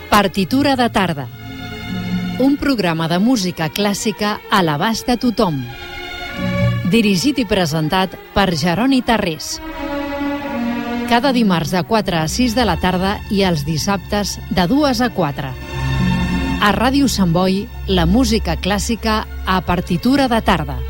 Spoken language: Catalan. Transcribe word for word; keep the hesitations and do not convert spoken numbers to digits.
Partitura de tarda. Un programa de música clàssica a l'abast de tothom. Dirigit i presentat per Jeroni Tarrés. Cada dimarts de quatre a sis de la tarda i els dissabtes de dues a quatre. A Ràdio Sant Boi, la música clàssica a partitura de tarda.